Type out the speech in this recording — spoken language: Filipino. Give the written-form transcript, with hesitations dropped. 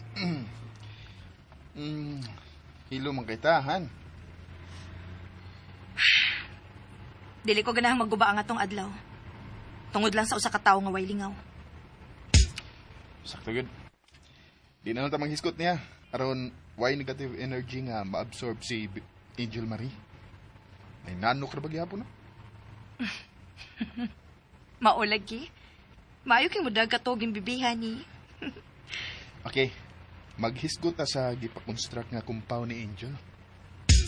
Hilo man kita, han. Dili ko ganahang magguba ang atong adlaw. Tungod lang sa usa ka tawo nga way lingaw. Sakto gud. Di na lang tamang hiskot niya. Aron, why negative energy nga ma-absorb si Angel Marie? May nanok na bagyapon na. Maulag ki. Maayo kay mudag katoging bibihan ni. Okay, maghisgot ta sa gipa-construct nga compound ni Angel.